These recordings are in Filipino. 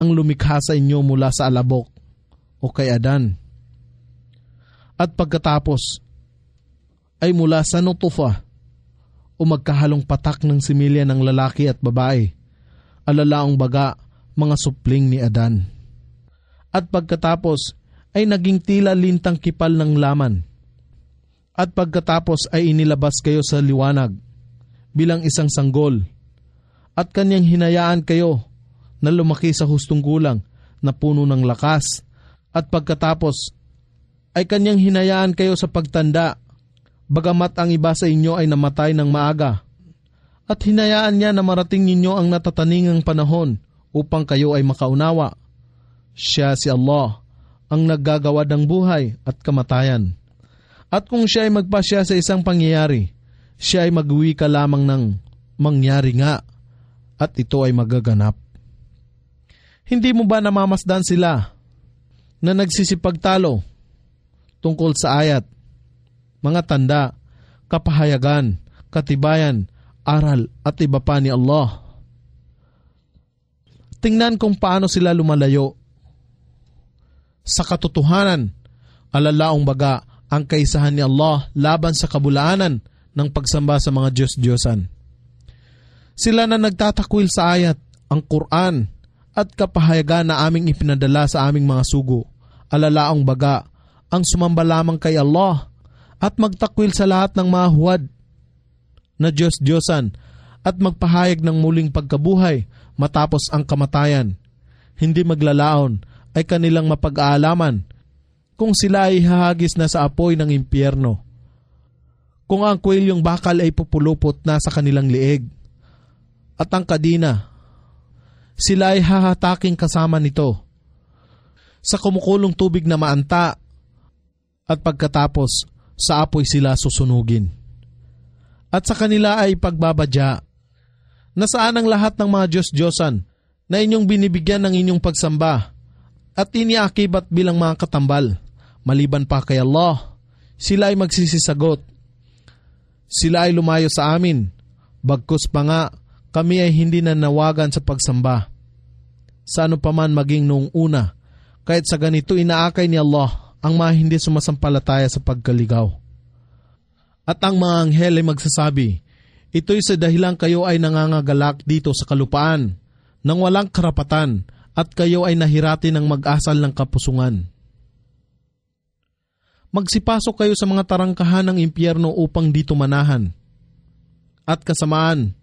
ang lumikha sa inyo mula sa alabok o kay Adan. At pagkatapos ay mula sa nutufa o magkahalong patak ng similya ng lalaki at babae, alalaong baga, mga supling ni Adan. At pagkatapos ay naging tila lintang kipal ng laman. At pagkatapos ay inilabas kayo sa liwanag bilang isang sanggol. At kanyang hinayaan kayo na lumaki sa hustong gulang na puno ng lakas. At pagkatapos ay kanyang hinayaan kayo sa pagtanda, bagamat ang iba sa inyo ay namatay ng maaga. At hinayaan niya na marating ninyo ang natataningang panahon upang kayo ay makaunawa. Siya si Allah, ang naggagawa ng buhay at kamatayan. At kung siya ay magpasya sa isang pangyayari, siya ay mag-uwi ka lamang ng mangyari nga at ito ay magaganap. Hindi mo ba namamasdan sila na nagsisipagtalo tungkol sa ayat, mga tanda, kapahayagan, katibayan, aral at iba pa ni Allah? Tingnan kung paano sila lumalayo sa katotohanan, alalaong baga ang kaisahan ni Allah laban sa kabulaanan ng pagsamba sa mga Diyos-Diyosan. Sila na nagtatakwil sa ayat, ang Quran at kapahayagan na aming ipinadala sa aming mga sugo, alalaong baga ang sumamba lamang kay Allah at magtakwil sa lahat ng mga huwad na Diyos-Diyosan at magpahayag ng muling pagkabuhay matapos ang kamatayan. Hindi maglalaon ay kanilang mapag-aalaman kung sila ay hahagis na sa apoy ng impyerno. Kung ang kwilyong bakal ay pupulupot na sa kanilang liig at ang kadina, sila ay hahataking kasama nito sa kumukulong tubig na maanta at pagkatapos sa apoy sila susunugin. At sa kanila ay pagbabadya. Nasaan ang lahat ng mga Diyos-Diyosan na inyong binibigyan ng inyong pagsamba at iniakibat bilang mga katambal, maliban pa kay Allah? Sila ay magsisisagot. Sila ay lumayo sa amin, bagkus pa nga kami ay hindi nanawagan sa pagsamba. Sa ano paman maging noong una, kahit sa ganito inaakay ni Allah ang mga hindi sumasampalataya sa pagkaligaw. At ang mga anghel ay magsasabi, ito'y sa dahilang kayo ay nangangagalak dito sa kalupaan nang walang karapatan at kayo ay nahirati ng mag-asal ng kapusungan. Magsipasok kayo sa mga tarangkahan ng impyerno upang dito manahan. At kasamaan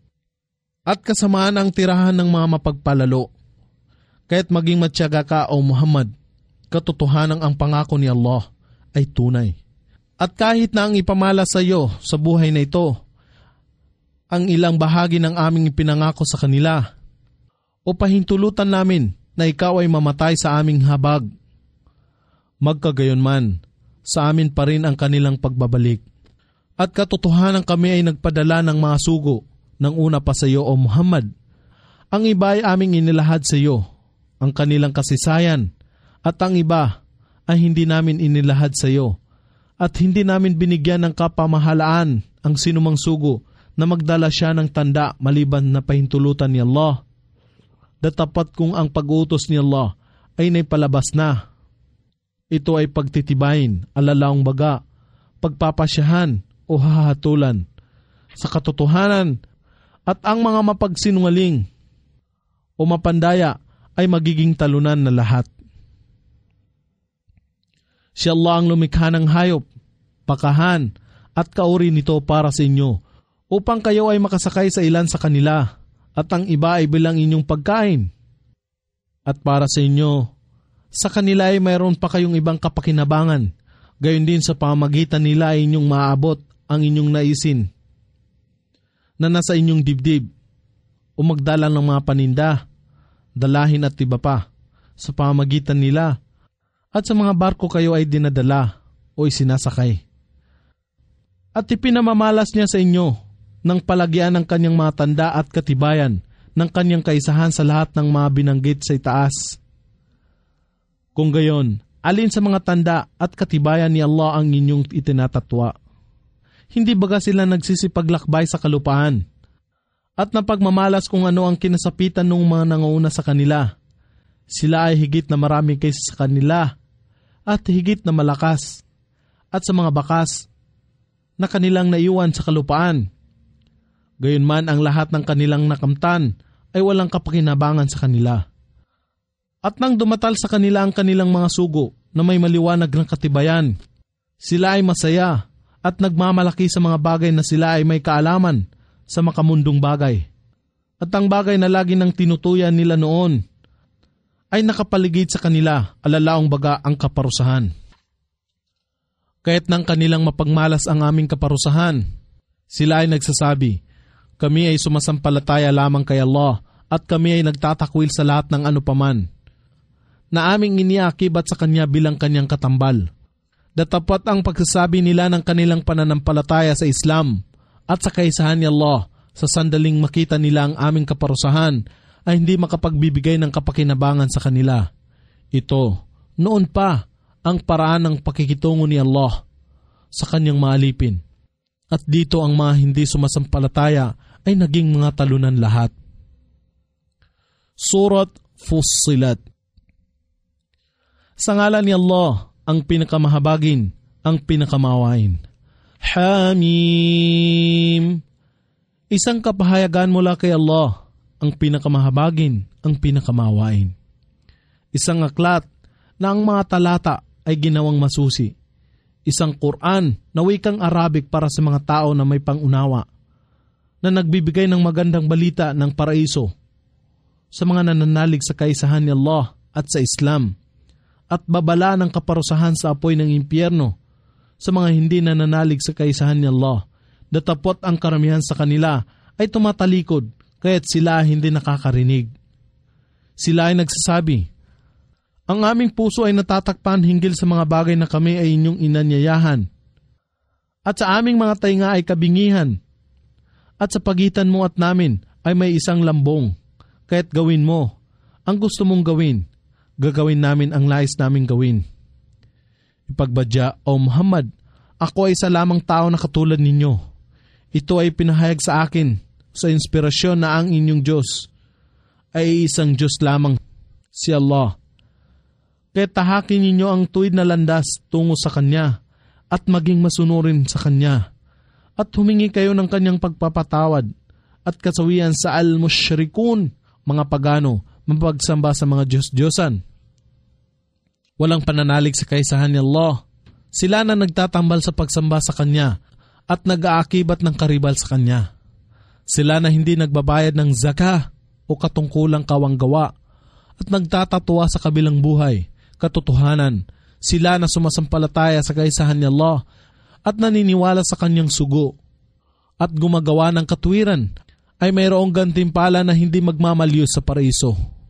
ang tirahan ng mga mapagpalalo. Kaya't maging matyaga ka, O Muhammad, katotohanan ang pangako ni Allah ay tunay. At kahit na ang ipamala sa iyo sa buhay na ito, ang ilang bahagi ng aming ipinangako sa kanila, o pahintulutan namin na ikaw ay mamatay sa aming habag, magkagayon man, sa amin pa rin ang kanilang pagbabalik. At katotohanan kami ay nagpadala ng mga sugo ng una pa sa iyo, O Muhammad. Ang iba ay aming inilahad sa iyo, ang kanilang kasisayan, at ang iba ay hindi namin inilahad sa iyo, at hindi namin binigyan ng kapamahalaan ang sinumang sugo na magdala siya ng tanda maliban na pahintulutan ni Allah. Datapat kung ang pag-utos ni Allah ay naipalabas na. Ito ay pagtitibayin, alalaong baga, pagpapasyahan o hahatulan sa katotohanan, at ang mga mapagsinungaling o mapandaya ay magiging talunan na lahat. Si Allah ang lumikha ng hayop, pakahan at kauri nito para sa inyo upang kayo ay makasakay sa ilan sa kanila at ang iba ay bilang inyong pagkain. At para sa inyo, sa kanila ay mayroon pa kayong ibang kapakinabangan, gayon din sa pamamagitan nila ay inyong maaabot ang inyong naisin na nasa inyong dibdib o magdala ng mga paninda, dalahin at iba pa sa pamamagitan nila, at sa mga barko kayo ay dinadala o isinasakay. At ipinamamalas niya sa inyo ng palagyan ng kanyang mga tanda at katibayan ng kanyang kaisahan sa lahat ng mga binanggit sa itaas. Kung gayon, alin sa mga tanda at katibayan ni Allah ang inyong itinatatwa? Hindi baga sila nagsisipaglakbay sa kalupaan at napagmamalas kung ano ang kinasapitan ng mga nangauna sa kanila? Sila ay higit na marami kaysa sa kanila at higit na malakas at sa mga bakas na kanilang naiwan sa kalupaan. Gayunman ang lahat ng kanilang nakamtan ay walang kapakinabangan sa kanila. At nang dumatal sa kanila ang kanilang mga sugo na may maliwanag ng katibayan, sila ay masaya at nagmamalaki sa mga bagay na sila ay may kaalaman sa makamundong bagay. At ang bagay na lagi nang tinutuyan nila noon ay nakapaligid sa kanila, alalaong baga ang kaparusahan. Kaya't nang kanilang mapagmalas ang aming kaparusahan, sila ay nagsasabi, kami ay sumasampalataya lamang kay Allah at kami ay nagtatakwil sa lahat ng anupaman na aming iniakibat sa Kanya bilang Kanyang katambal. Datapat ang pagsasabi nila ng kanilang pananampalataya sa Islam at sa kaisahan ni Allah sa sandaling makita nila ang aming kaparusahan ay hindi makapagbibigay ng kapakinabangan sa kanila. Ito, noon pa, ang paraan ng pakikitungo ni Allah sa Kanyang maalipin. At dito ang mga hindi sumasampalataya ay naging mga talunan lahat. Surat Fussilat. Sa ngalan ni Allah, ang pinakamahabagin, ang pinakamawain. Hamim. Isang kapahayagan mula kay Allah, ang pinakamahabagin, ang pinakamawain. Isang aklat na ang mga talata ay ginawang masusi. Isang Quran na wikang Arabic para sa mga tao na may pangunawa, na nagbibigay ng magandang balita ng paraiso sa mga nananalig sa kaisahan ni Allah at sa Islam, at babala ng kaparusahan sa apoy ng impyerno sa mga hindi nananalig sa kaisahan ni Allah. Datapot ang karamihan sa kanila ay tumatalikod, kaya't sila hindi nakakarinig. Sila ay nagsasabi, ang aming puso ay natatakpan hinggil sa mga bagay na kami ay inyong inanyayahan, at sa aming mga tainga ay kabingihan, at sa pagitan mo at namin ay may isang lambong, kaya't gawin mo ang gusto mong gawin, gagawin namin ang nais naming gawin. Ipagbadya, O Muhammad, ako ay isa lamang tao na katulad ninyo. Ito ay pinahayag sa akin sa inspirasyon na ang inyong Diyos ay isang Diyos lamang, si Allah. Kaya tahakin ninyo ang tuwid na landas tungo sa Kanya at maging masunurin sa Kanya. At humingi kayo ng Kanyang pagpapatawad at kasawian sa al-mushrikun, mga pagano, mapagsamba sa mga Diyos-Diyosan. Walang pananalig sa kaisahan ni Allah. Sila na nagtatambal sa pagsamba sa Kanya at nag-aakibat ng karibal sa Kanya. Sila na hindi nagbabayad ng zakah o katungkulang kawanggawa at nagtatatuwa sa kabilang buhay, katotohanan. Sila na sumasampalataya sa kaisahan ni Allah at naniniwala sa Kanyang sugo at gumagawa ng katwiran ay mayroong gantimpala na hindi magmamaliw sa paraiso.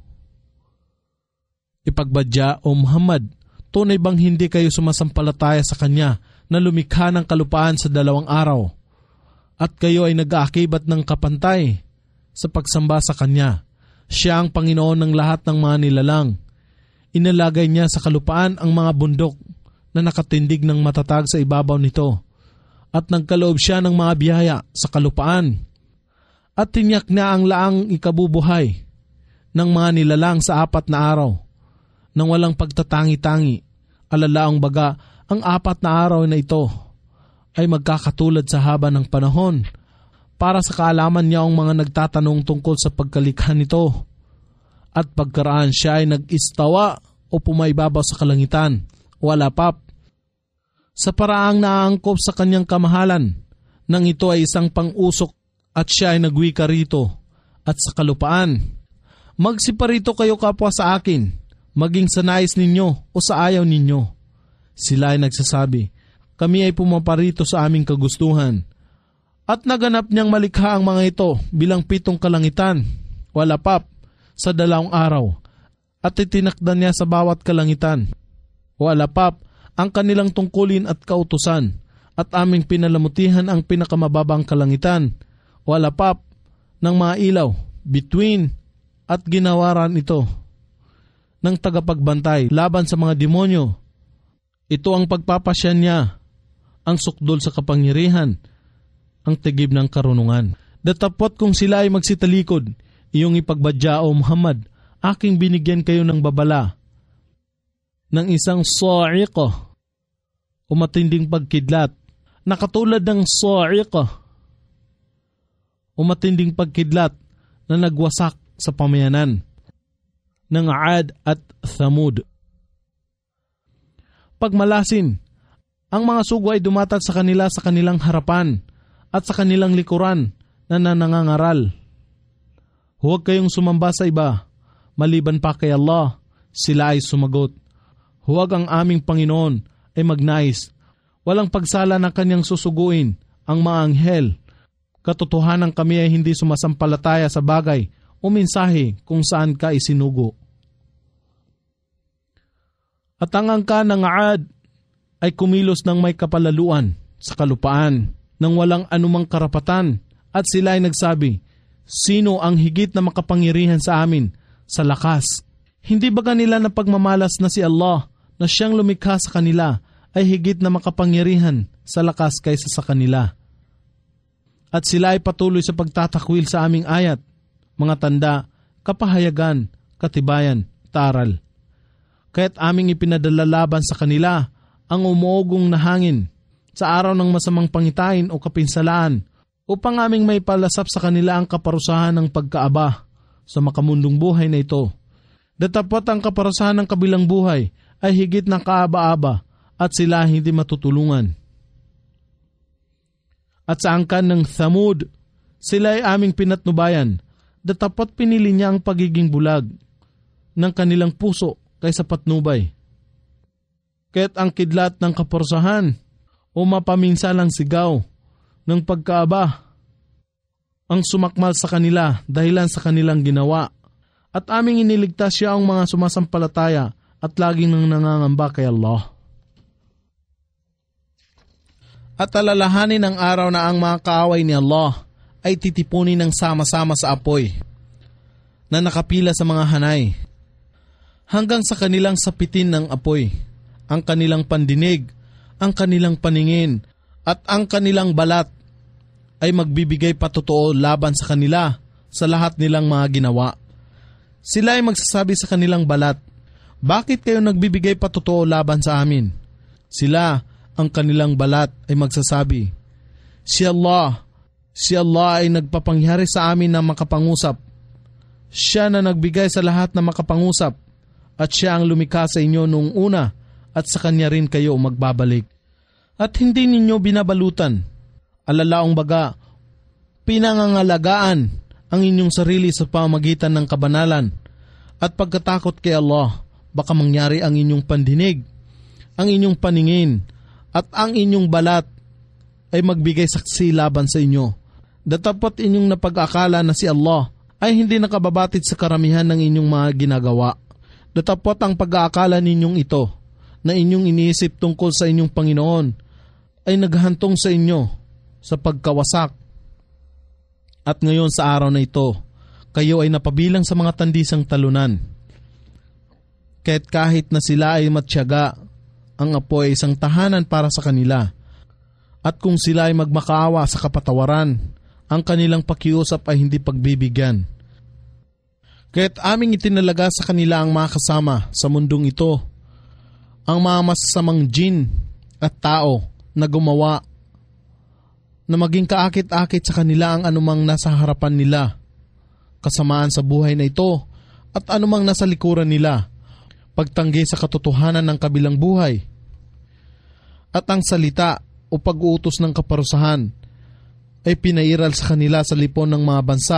Ipagbadya, O Muhammad, tunay bang hindi kayo sumasampalataya sa Kanya na lumikha ng kalupaan sa 2 araw at kayo ay nag-aakibat ng kapantay sa pagsamba sa Kanya? Siya ang Panginoon ng lahat ng mga nilalang. Inalagay niya sa kalupaan ang mga bundok na nakatindig ng matatag sa ibabaw nito at nagkaloob siya ng mga biyaya sa kalupaan at tinyak niya ang laang ikabubuhay ng mga nilalang sa 4 na araw nang walang pagtatangi-tangi. Alalaong baga, ang 4 na araw na ito ay magkakatulad sa haba ng panahon para sa kaalaman niya ang mga nagtatanong tungkol sa pagkalikha nito. At pagkaraan siya ay nag-istawa o pumaibabaw sa kalangitan, wala pap, sa paraang naaangkop sa Kanyang kamahalan, nang ito ay isang pang-usok at siya ay nagwika rito at sa kalupaan. Magsiparito kayo kapwa sa akin, maging sa nais ninyo o sa ayaw ninyo. Sila ay nagsasabi, kami ay pumaparito sa aming kagustuhan. At naganap niyang malikha ang mga ito bilang 7 kalangitan, wala pap, sa 2 araw, at itinakda niya sa bawat kalangitan, wala pap, ang kanilang tungkulin at kautusan, at aming pinalamutihan ang pinakamababang kalangitan, wala pap, ng mga ilaw, between, at ginawaran ito ng tagapagbantay laban sa mga demonyo. Ito ang pagpapasya niya, ang sukdol sa kapangyarihan, ang tigib ng karunungan. Datapot kung sila ay magsitalikod, iyong ipagbadya, O Muhammad, aking binigyan kayo ng babala, ng isang sa'iqah o matinding pagkidlat, na katulad ng sa'iqah o matinding pagkidlat na nagwasak sa pamayanan ng Aad at Thamud. Pagmalasin, ang mga sugo ay dumatag sa kanila sa kanilang harapan at sa kanilang likuran na nangangaral. Huwag kayong sumamba sa iba, maliban pa kay Allah. Sila ay sumagot, huwag ang aming Panginoon ay magnais. Walang pagsala na kanyang susuguin ang mga anghel. Katotohanan kami ay hindi sumasampalataya sa bagay o mensahe kung saan ka isinugo. At ang angka ng Aad ay kumilos ng may kapalaluan sa kalupaan nang walang anumang karapatan, at sila ay nagsabi, sino ang higit na makapangyarihan sa amin sa lakas? Hindi ba kanila na pagmamalas na si Allah na siyang lumikha sa kanila ay higit na makapangyarihan sa lakas kaysa sa kanila? At sila ay patuloy sa pagtatakwil sa aming ayat, mga tanda, kapahayagan, katibayan, taral. Kaya't aming ipinadala laban sa kanila ang umuugong na hangin sa araw ng masamang pangitain o kapinsalaan, upang aming may palasap sa kanila ang kaparusahan ng pagkaaba sa makamundong buhay na ito. Datapot ang kaparusahan ng kabilang buhay ay higit ng kaaba-aba at sila hindi matutulungan. At sa angkan ng Thamud, sila ay aming pinatnubayan, datapot pinili niya ang pagiging bulag ng kanilang puso kaysa patnubay. Kaya't ang kidlat ng kaparusahan o mapaminsalang sigaw ng pagkaaba ang sumakmal sa kanila dahilan sa kanilang ginawa, at aming iniligtas siya ang mga sumasampalataya at laging nang nangangamba kay Allah. At alalahanin ang araw na ang mga kaaway ni Allah ay titipunin ng sama-sama sa apoy na nakapila sa mga hanay, hanggang sa kanilang sapitin ng apoy, ang kanilang pandinig, ang kanilang paningin, at ang kanilang balat ay magbibigay patotoo laban sa kanila sa lahat nilang mga ginawa. Sila ay magsasabi sa kanilang balat, bakit kayo nagbibigay patotoo laban sa amin? Sila, ang kanilang balat, ay magsasabi, si Allah ay nagpapangyari sa amin na makapangusap. Siya na nagbigay sa lahat na makapangusap, at siya ang lumikha sa inyo noong una, at sa kanya rin kayo magbabalik. At hindi ninyo binabalutan, alalaong baga, pinangangalagaan ang inyong sarili sa pamagitan ng kabanalan at pagkatakot kay Allah. Baka mangyari ang inyong pandinig, ang inyong paningin, at ang inyong balat ay magbigay saksi laban sa inyo. Datapot inyong napag-akala na si Allah ay hindi nakababatid sa karamihan ng inyong mga ginagawa. Datapot ang pag-aakala ninyong ito na inyong iniisip tungkol sa inyong Panginoon ay naghantong sa inyo sa pagkawasak. At ngayon sa araw na ito, kayo ay napabilang sa mga tandisang talunan. Kaya't kahit na sila ay matyaga, ang apoy ay isang tahanan para sa kanila. At kung sila ay magmakaawa sa kapatawaran, ang kanilang pakiusap ay hindi pagbibigyan. Kaya't aming itinalaga sa kanila ang mga kasama sa mundong ito, ang mga masasamang jin at tao na gumawa na maging kaakit-akit sa kanila ang anumang nasa harapan nila, kasamaan sa buhay na ito at anumang nasa likuran nila, pagtanggi sa katotohanan ng kabilang buhay. At ang salita o pag-uutos ng kaparusahan ay pinairal sa kanila sa lipon ng mga bansa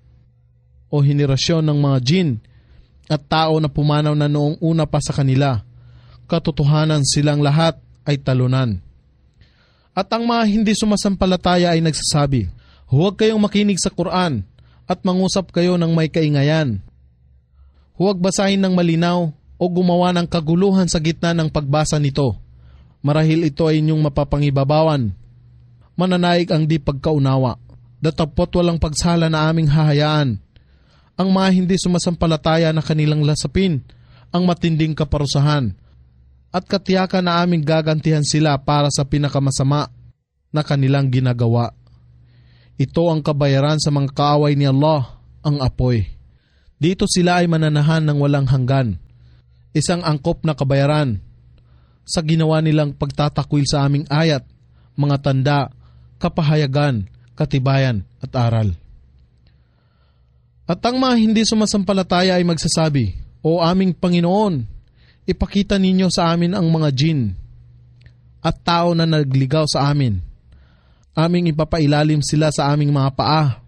o henerasyon ng mga jin at tao na pumanaw na noong una pa sa kanila. Katotohanan silang lahat ay talunan. At ang mga hindi sumasampalataya ay nagsasabi, huwag kayong makinig sa Quran at mangusap kayo ng may kaingayan. Huwag basahin ng malinaw o gumawa ng kaguluhan sa gitna ng pagbasa nito. Marahil ito ay inyong mapapangibabawan. Mananaig ang di pagkaunawa. Datapot walang pagsala na aming hahayaan ang mga hindi sumasampalataya na kanilang lasapin ang matinding kaparusahan, at katiyakan na aming gagantihan sila para sa pinakamasama na kanilang ginagawa. Ito ang kabayaran sa mga kaaway ni Allah, ang apoy. Dito sila ay mananahan ng walang hanggan, isang angkop na kabayaran sa ginawa nilang pagtatakwil sa aming ayat, mga tanda, kapahayagan, katibayan at aral. At ang mga hindi sumasampalataya ay magsasabi, O aming Panginoon, ipakita ninyo sa amin ang mga jin at tao na nagligaw sa amin. Aming ipapailalim sila sa aming mga paa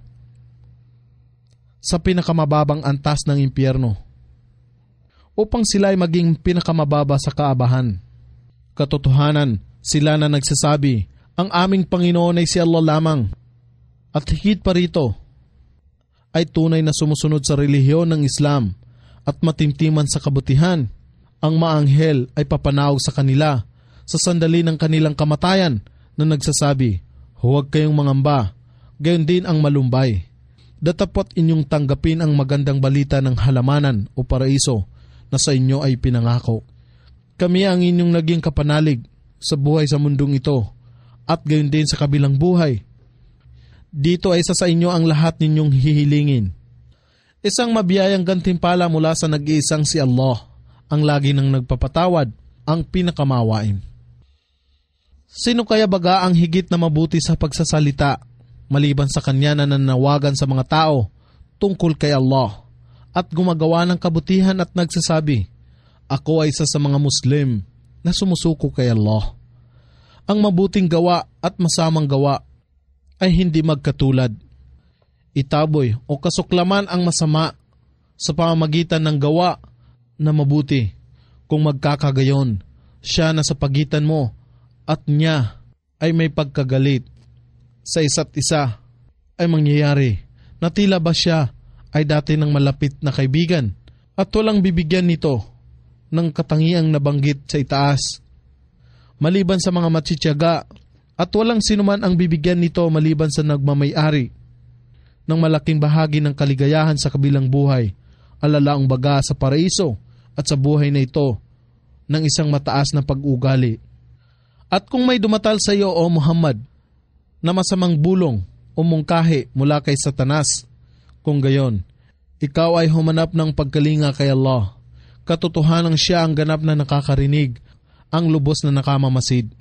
sa pinakamababang antas ng impyerno upang sila ay maging pinakamababa sa kaabahan. Katotohanan, sila na nagsasabi, ang aming Panginoon ay si Allah lamang. At higit pa rito, ay tunay na sumusunod sa relihiyon ng Islam at matimtiman sa kabutihan. Ang maanghel ay papanawag sa kanila sa sandali ng kanilang kamatayan na nagsasabi, huwag kayong mangamba, gayon din ang malumbay. Datapot inyong tanggapin ang magandang balita ng halamanan o paraiso na sa inyo ay pinangako. Kami ang inyong naging kapanalig sa buhay sa mundong ito at gayon din sa kabilang buhay. Dito ay sa inyo ang lahat ninyong hihilingin. Isang mabiyayang gantimpala mula sa nag-iisang si Allah, ang lagi nang nagpapatawad, ang pinakamawain. Sino kaya baga ang higit na mabuti sa pagsasalita, maliban sa kanya na nanawagan sa mga tao tungkol kay Allah at gumagawa ng kabutihan at nagsasabi, ako ay isa sa mga Muslim na sumusuko kay Allah. Ang mabuting gawa at masamang gawa ay hindi magkatulad. Itaboy o kasuklaman ang masama sa pamamagitan ng gawa na mabuti. Kung magkakagayon, siya na sa pagitan mo at niya ay may pagkagalit sa isa't isa ay mangyayari na tila ba siya ay dati ng malapit na kaibigan at walang bibigyan nito ng katangiang nabanggit sa itaas. Maliban sa mga matsityaga at walang sinuman ang bibigyan nito maliban sa nagmamay-ari ng malaking bahagi ng kaligayahan sa kabilang buhay, alalaang baga sa paraiso at sa buhay na ito ng isang mataas na pag-ugali. At kung may dumatal sa iyo, O Muhammad, na masamang bulong o mungkahi mula kay Satanas, kung gayon, ikaw ay humanap ng pagkalinga kay Allah. Katotohanan siya ang ganap na nakakarinig, ang lubos na nakamamasid.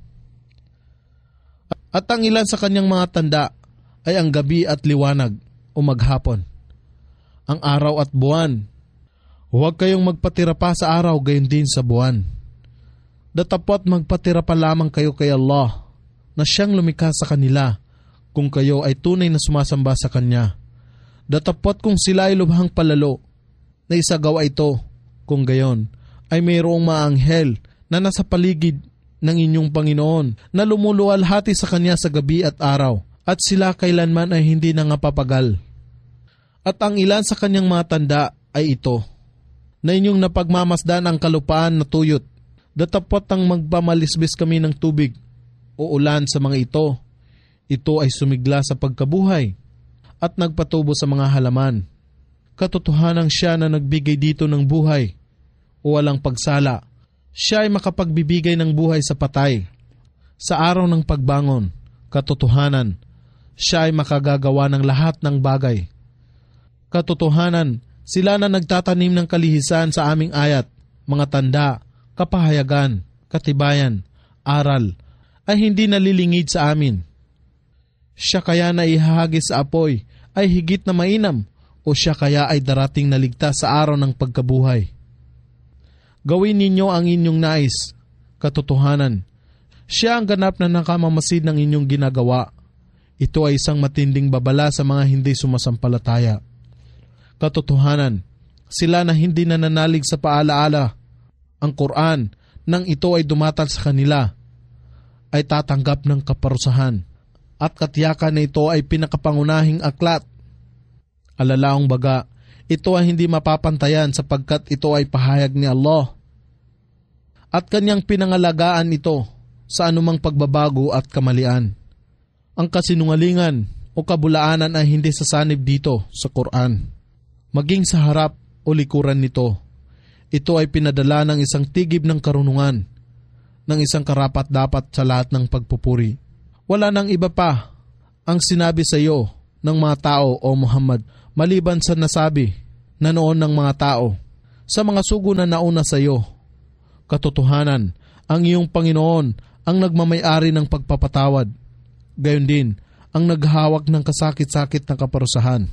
At ang ilan sa kanyang mga tanda ay ang gabi at liwanag o maghapon. Ang araw at buwan. Huwag kayong magpatira pa sa araw gayon din sa buwan. Datapot magpatira pa lamang kayo kay Allah na siyang lumikha sa kanila kung kayo ay tunay na sumasamba sa Kanya. Datapot kung sila ay lubhang palalo na isagawa ito, kung gayon ay mayroong maanghel na nasa paligid ng inyong Panginoon na lumuluwalhati sa Kanya sa gabi at araw at sila kailanman ay hindi nangapapagal. At ang ilan sa Kanyang mga tanda ay ito, na inyong napagmamasdan ang kalupaan na tuyot, datapot ang magpamalisbis kami ng tubig o ulan sa mga ito. Ito ay sumigla sa pagkabuhay at nagpatubo sa mga halaman. Katotohanan siya na nagbigay dito ng buhay o walang pagsala. Siya ay makapagbibigay ng buhay sa patay. Sa araw ng pagbangon, katotohanan, siya ay makagagawa ng lahat ng bagay. Katotohanan, sila na nagtatanim ng kalihisan sa aming ayat, mga tanda, kapahayagan, katibayan, aral, ay hindi nalilingid sa amin. Siya kaya na ihahagis sa apoy ay higit na mainam o siya kaya ay darating na ligtas sa araw ng pagkabuhay. Gawin ninyo ang inyong nais, katotohanan. Siya ang ganap na nakamamasid ng inyong ginagawa. Ito ay isang matinding babala sa mga hindi sumasampalataya. Katotohanan, sila na hindi nananalig sa paalaala, ang Quran, nang ito ay dumatal sa kanila, ay tatanggap ng kaparusahan at katiyakan na ito ay pinakapangunahing aklat. Alalaong baga, ito ay hindi mapapantayan sapagkat ito ay pahayag ni Allah at Kanyang pinangalagaan ito sa anumang pagbabago at kamalian. Ang kasinungalingan o kabulaanan ay hindi sasanib dito sa Quran. Maging sa harap o likuran nito, ito ay pinadala ng isang tigib ng karunungan, ng isang karapat-dapat sa lahat ng pagpupuri. Wala nang iba pa ang sinabi sa iyo ng mga tao, O Muhammad, maliban sa nasabi na noon ng mga tao, sa mga sugo na nauna sa iyo. Katotohanan, ang iyong Panginoon ang nagmamay-ari ng pagpapatawad. Gayon din, ang naghawak ng kasakit-sakit na kaparusahan.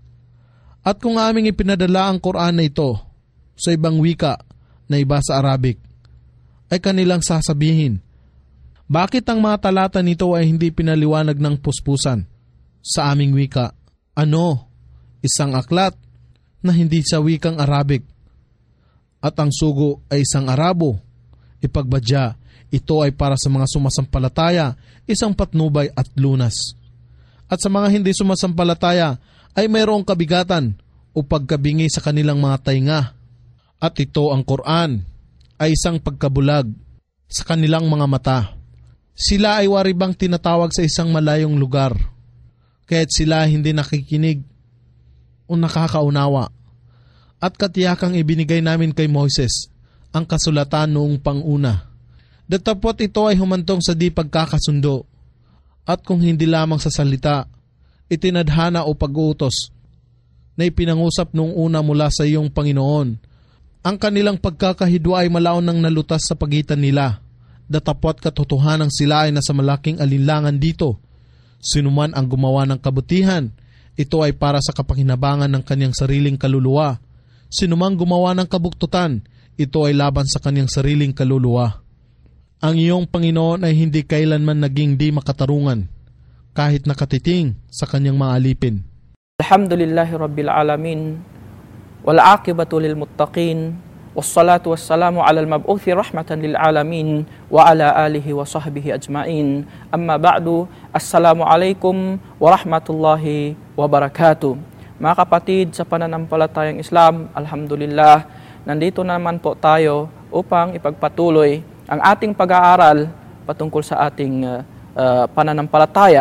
At kung aming ipinadala ang Quran na ito sa ibang wika na iba sa Arabic, ay kanilang sasabihin, bakit ang mga talata nito ay hindi pinaliwanag ng puspusan sa aming wika? Ano? Isang aklat na hindi sa wikang Arabic. At ang sugo ay isang Arabo. Ipagbadya, ito ay para sa mga sumasampalataya, isang patnubay at lunas. At sa mga hindi sumasampalataya ay mayroong kabigatan o pagkabingi sa kanilang mga tainga. At ito ang Quran ay isang pagkabulag sa kanilang mga mata. Sila ay waribang tinatawag sa isang malayong lugar, kaya't sila hindi nakikinig o nakakaunawa. At katiyakang ibinigay namin kay Moises ang kasulatan noong panguna. Datapot ito ay humantong sa di pagkakasundo, at kung hindi lamang sa salita, itinadhana o pag-uutos na ipinangusap noong una mula sa iyong Panginoon. Ang kanilang pagkakahidwa ay malaon ng nalutas sa pagitan nila. Datapot katotohanang sila ay nasa malaking alinlangan dito. Sinuman ang gumawa ng kabutihan, ito ay para sa kapakinabangan ng kanyang sariling kaluluwa. Sinumang gumawa ng kabuktutan, ito ay laban sa kanyang sariling kaluluwa. Ang iyong Panginoon ay hindi kailanman naging di makatarungan, kahit nakatiting sa kanyang mga alipin. Alhamdulillahi Rabbil Alamin, wal aqibatu lil muttaqin, wassalatu wassalamu ala al-mab'uthi rahmatan lil alamin wa ala alihi wa sahbihi ajmain. Amma ba'du, assalamu alaikum wa rahmatullahi wa barakatuh. Mga kapatid sa pananampalatayang Islam, alhamdulillah, nandito naman po tayo upang ipagpatuloy ang ating pag-aaral patungkol sa ating pananampalataya,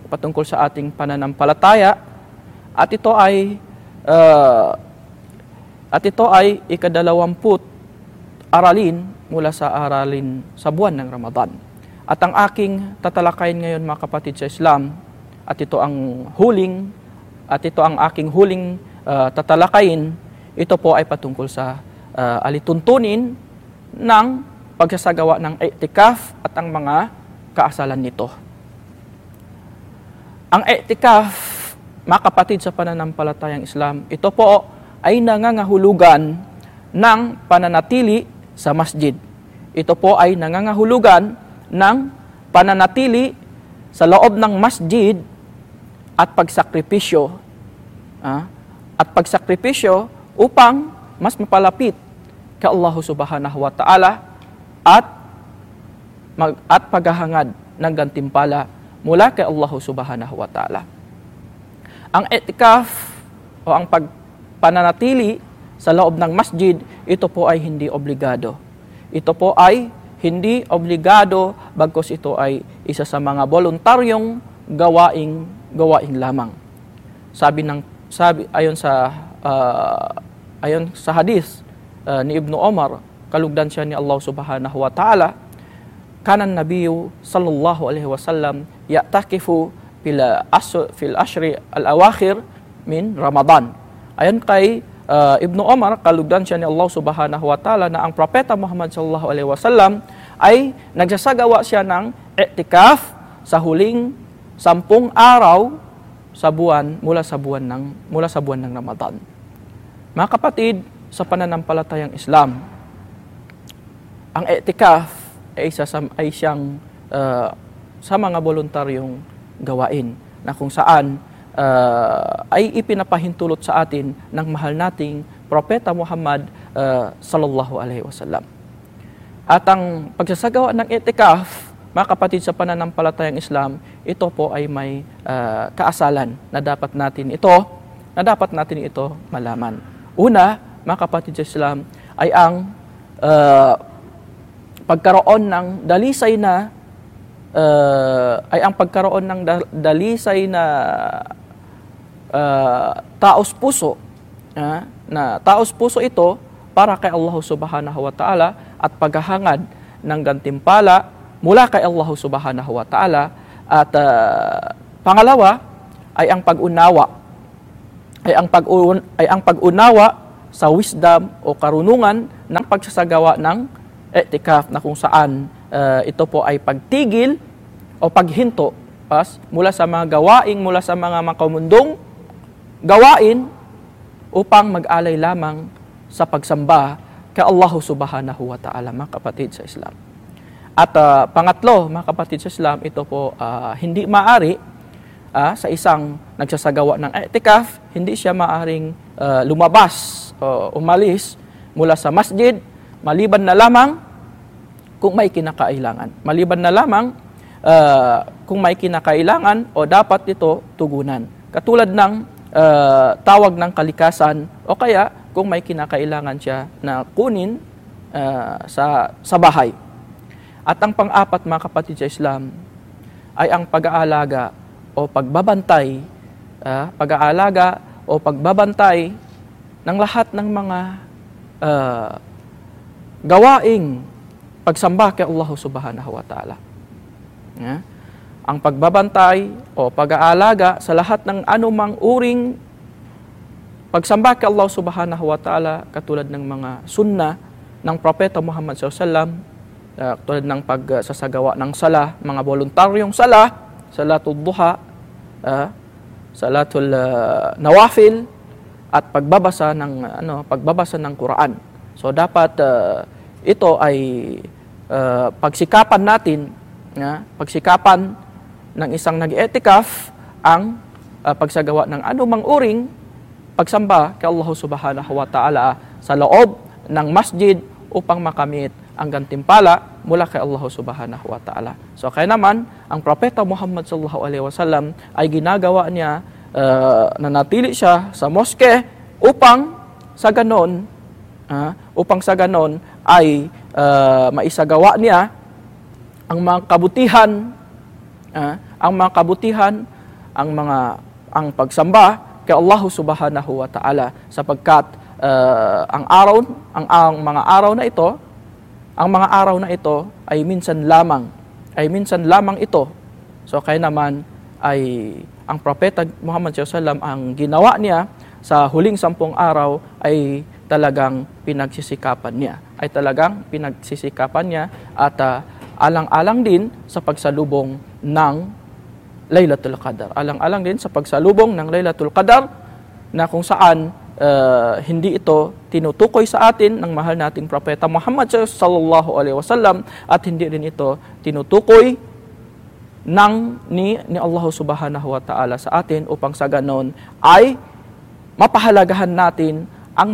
at ito ay ikadalawamput aralin mula sa aralin sa buwan ng Ramadan. At ang aking tatalakayin ngayon, mga kapatid sa Islam, at ito ang aking huling tatalakayin, ito po ay patungkol sa alituntunin ng pagsasagawa ng i'tikaf at ang mga kaasalan nito. Ang i'tikaf, mga kapatid sa pananampalatayang Islam, ito po ay nangangahulugan ng pananatili sa masjid. Ito po ay nangangahulugan ng pananatili sa loob ng masjid at pagsakripisyo. Upang mas mapalapit kay Allah subhanahu wa ta'ala at paghahangad ng gantimpala mula kay Allah subhanahu wa ta'ala. Ang i'tikaf o ang pananatili sa loob ng masjid, ito po ay hindi obligado. Bagkus ito ay isa sa mga voluntaryong gawaing lamang. Ayon sa hadith ni Ibnu Umar, kalugdan siya ni Allah subhanahu wa ta'ala, kanan nabiyyu sallallahu alaihi wasallam ya'takifu fil ashri al-awakhir min Ramadan. Ayon kay Ibnu Umar, kalugdan siya ni Allah subhanahu wa ta'ala, na ang propeta Muhammad sallallahu alaihi wasallam ay nagsasagawa siya ng i'tikaf sa huling 10 araw sa buwan mula sa buwan ng Ramadan. Mga kapatid sa pananampalatayang Islam, ang i'tikaf ay siyang sa mga voluntaryong gawain na kung saan ay ipinapahintulot sa atin ng mahal nating propeta Muhammad sallallahu alaihi wasallam. At ang pagsasagawa ng i'tikaf, mga kapatid sa pananampalatayang Islam, ito po ay may kaasalan na dapat natin ito malaman. Una, mga kapatid sa Islam, ay ang pagkaroon ng dalisay na taos puso, na taos puso ito para kay Allah subhanahu wa ta'ala at paghahangad ng gantimpala mula kay Allah subhanahu wa ta'ala. At pangalawa ay ang pag-unawa ay ang pag-unawa sa wisdom o karunungan ng pagsasagawa ng i'tikaf, na kung saan ito po ay pagtigil o paghinto mula sa mga gawain, mula sa mga makamundong gawain upang mag-alay lamang sa pagsamba kay Allah subhanahu wa ta'ala, mga kapatid sa Islam. At pangatlo, mga kapatid sa Islam, ito po hindi maari sa isang nagsasagawa ng i'tikaf, hindi siya maaring lumabas o umalis mula sa masjid maliban na lamang kung may kinakailangan. Maliban na lamang kung may kinakailangan o dapat ito tugunan. Katulad ng tawag ng kalikasan o kaya kung may kinakailangan siya na kunin sa bahay. At ang pang-apat, mga kapatid sa Islam, ay ang pag-aalaga o pagbabantay, ng lahat ng mga gawaing pagsamba kay Allah subhanahu wa ta'ala. Ang pagbabantay o pag-aalaga sa lahat ng anumang uring pagsamba kay Allah subhanahu wa ta'ala, katulad ng mga sunnah ng Propeta Muhammad SAW, katulad ng pagsasagawa ng salah, mga voluntaryong salah, salatul duha, salatul nawafil, at pagbabasa ng Quran. So dapat ito ay pagsikapan natin, pagsikapan ng isang nag-i'tikaf ang pagsagawa ng anumang uring pagsamba kay Allah subhanahu wa ta'ala sa loob ng masjid upang makamit ang gantimpala mula kay Allah subhanahu wa ta'ala. So kaya naman, ang Propeta Muhammad sallallahu alaihi wasallam ay ginagawa niya, nanatili siya sa moske upang sa ganon ay maisagawa niya ang mga kabutihan, ang pagsamba kay Allah subhanahu wa ta'ala, sapagkat ang mga araw na ito ay minsan lamang ito. So kaya naman ay ang Propeta Muhammad SAW, ang ginawa niya sa huling 10 araw ay talagang pinagsisikapan niya at alang-alang din sa pagsalubong ng Laylatul Qadar. Alang-alang din sa pagsalubong ng Laylatul Qadar, na kung saan hindi ito tinutukoy sa atin ng mahal nating Propeta Muhammad sallallahu alaihi wasallam, at hindi rin ito tinutukoy ni Allah subhanahu wa ta'ala sa atin, upang sa ganon ay mapahalagahan natin ang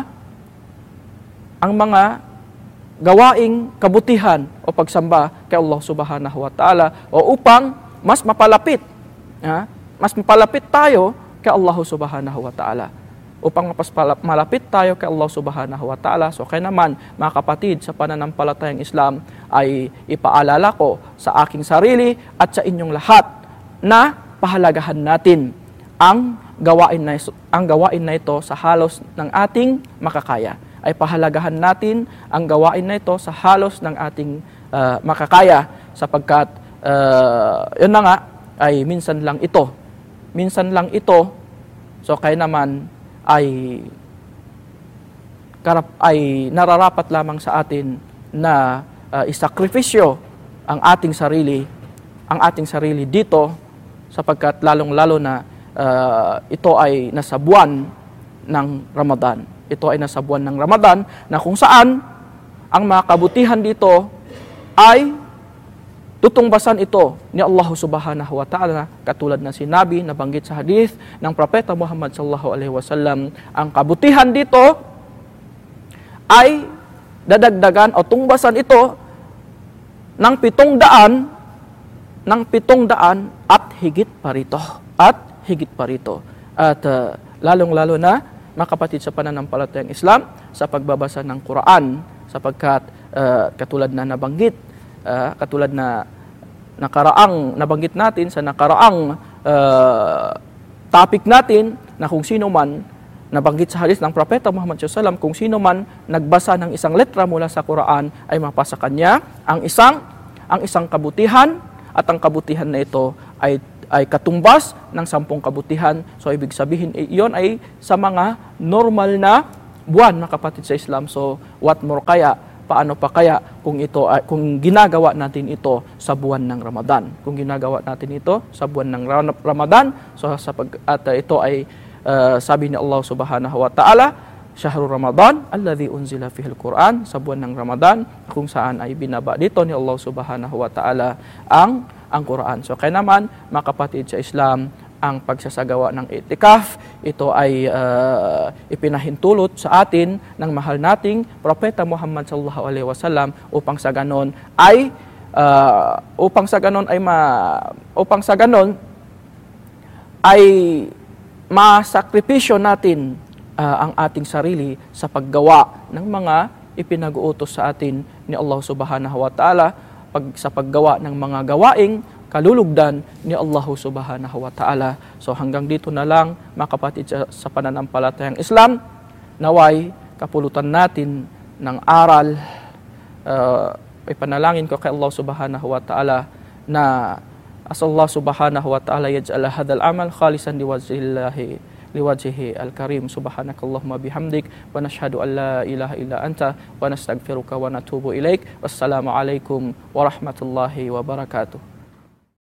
mga gawaing kabutihan o pagsamba kay Allah subhanahu wa ta'ala, o upang mas mapalapit tayo kay Allah subhanahu wa ta'ala. Upang malapit tayo kay Allah subhanahu wa ta'ala. So kaya naman, mga kapatid, sa pananampalatayang Islam ay ipaalala ko sa aking sarili at sa inyong lahat na pahalagahan natin ang gawain na ito sa halos ng ating makakaya. Ay pahalagahan natin ang gawain na ito sa halos ng ating makakaya, sapagkat yun na nga ay minsan lang ito. So kaya naman ay nararapat lamang sa atin na isakripisyo ang ating sarili dito, sapagkat lalong-lalo na ito ay nasa buwan ng Ramadan. Na kung saan ang mga kabutihan dito ay tutungbasan ito ni Allah subhanahu wa ta'ala, katulad na sinabi, nabanggit sa hadith ng Propeta Muhammad sallallahu alaihi wasallam. Ang kabutihan dito ay dadagdagan o tungbasan ito ng 700 at higit pa rito. At lalong-lalo na, mga kapatid, sa pananampalatayang Islam, sa pagbabasa ng Quran, sapagkat katulad na nabanggit natin sa nakaraang topic natin, na kung sino man, nabanggit sa hadith ng Propeta Muhammad SAW, kung sino man nagbasa ng isang letra mula sa Quran ay mapasa kanya ang isang kabutihan, at ang kabutihan na ito ay ay katumbas ng 10 kabutihan. So ibig sabihin, iyon ay sa mga normal na buwan, mga kapatid sa Islam. So what more kaya, paano pa kaya kung ginagawa natin ito sa buwan ng Ramadan? Kung ginagawa natin ito sa buwan ng Ramadan, so ito ay sabi ni Allah Subhanahu wa Ta'ala, Syahrul Ramadan alladzi unzila fihil Quran, sa buwan ng Ramadan kung saan ay binaba dito ni Allah Subhanahu wa Ta'ala ang Quran. So kaya naman, mga kapatid sa Islam, ang pagsasagawa ng itikaf, ito ay ipinahintulot sa atin ng mahal nating Propeta Muhammad sallallahu alaihi wasallam upang sa ganon ay masakripisyo natin ang ating sarili sa paggawa ng mga ipinag-uutos sa atin ni Allah Subhanahu wa Ta'ala, sa paggawa ng mga gawaing kalulugdan ni Allah Subhanahu wa Ta'ala. So hanggang dito na lang, mga kapatid sa pananampalatayang Islam, naway kapulutan natin ng aral. Ipanalangin ko kay Allah Subhanahu wa Ta'ala na asallahu Subhanahu wa Ta'ala yaj'al hadzal amal khalisan liwajhihi al-karim. Subhanakallahumma bihamdik wa nashhadu an la ilaha illa anta wa nastaghfiruka wa natubu ilaik. Wassalamu alaikum warahmatullahi wabarakatuh.